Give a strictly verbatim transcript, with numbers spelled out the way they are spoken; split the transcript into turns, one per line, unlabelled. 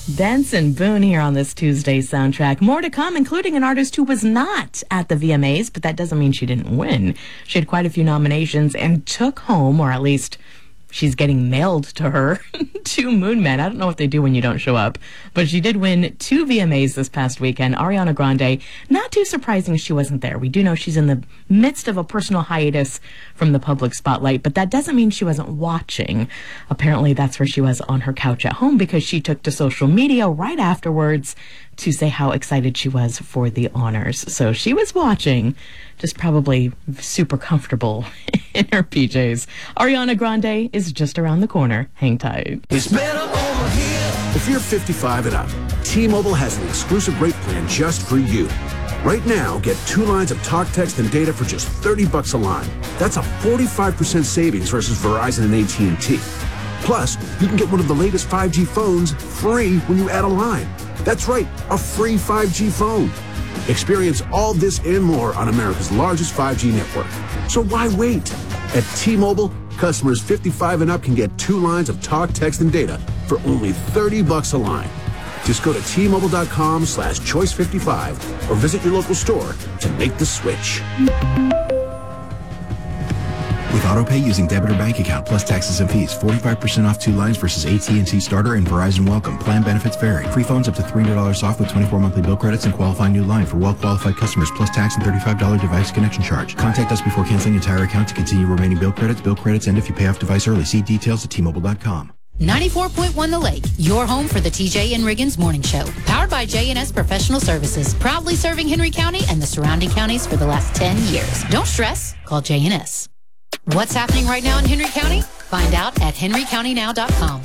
Benson Boone here on this Tuesday soundtrack. More to come, including an artist who was not at the V M As, but that doesn't mean she didn't win. She had quite a few nominations and took home, or at least she's getting mailed to her, two Moon Men. I don't know what they do when you don't show up, but she did win two V M As this past weekend. Ariana Grande, not too surprising she wasn't there. We do know she's in the midst of a personal hiatus from the public spotlight, but that doesn't mean she wasn't watching. Apparently that's where she was, on her couch at home, because she took to social media right afterwards to say how excited she was for the honors. So she was watching, just probably super comfortable in her P Js. Ariana Grande is just around the corner. Hang tight.
It's better over here. If you're fifty-five and up, T-Mobile has an exclusive rate plan just for you. Right now, get two lines of talk, text, and data for just thirty bucks a line. That's a forty-five percent savings versus Verizon and A T and T. Plus, you can get one of the latest five G phones free when you add a line. That's right, a free five G phone. Experience all this and more on America's largest five G network. So why wait? At T-Mobile, customers fifty-five and up can get two lines of talk, text, and data for only thirty bucks a line. Just go to T-Mobile.com slash choice 55 or visit your local store to make the switch.
With AutoPay using debit or bank account plus taxes and fees, forty-five percent off two lines versus A T and T Starter and Verizon Welcome. Plan benefits vary. Free phones up to three hundred dollars off with twenty-four monthly bill credits and qualifying new line for well-qualified customers plus tax and thirty-five dollars device connection charge. Contact us before canceling entire account to continue remaining bill credits. Bill credits end if you pay off device early. See details at T Mobile dot com.
ninety-four point one The Lake, your home for the T J and Riggins Morning Show. Powered by J and S Professional Services. Proudly serving Henry County and the surrounding counties for the last ten years. Don't stress. Call J and S. What's happening right now in Henry County? Find out at henry county now dot com.